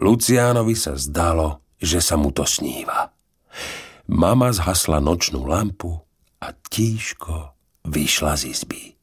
Luciánovi sa zdalo, že sa mu to sníva. Mama zhasla nočnú lampu a tížko vyšla z izby.